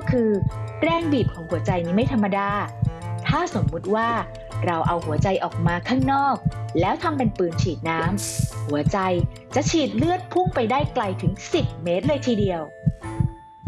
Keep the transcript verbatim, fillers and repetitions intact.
คือแรงบีบของหัวใจนี้ไม่ธรรมดาถ้าสมมุติว่าเราเอาหัวใจออกมาข้างนอกแล้วทำเป็นปืนฉีดน้ำหัวใจจะฉีดเลือดพุ่งไปได้ไกลถึงสิบเมตรเลยทีเดียว